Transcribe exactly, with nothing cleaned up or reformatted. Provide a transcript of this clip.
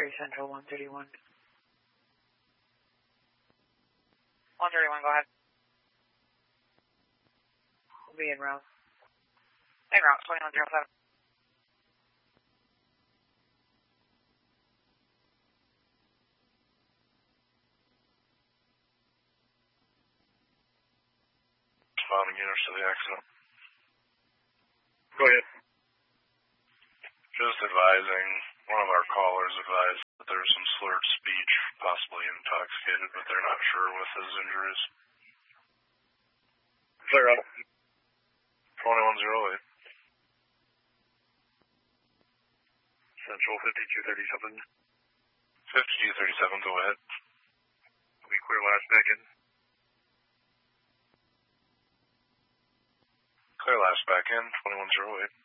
Missouri Central one thirty-one. one thirty-one, go ahead. We'll be en route. En route, twenty-one oh seven. Responding units to the accident. Go ahead. Just advising, one of our callers advised that there's some slurred speech, possibly intoxicated, but they're not sure with his injuries. Clear up. twenty-one oh eight. Central fifty-two thirty-seven. fifty-two thirty-seven, go ahead. We clear last back in. Clear last back in, twenty-one oh eight.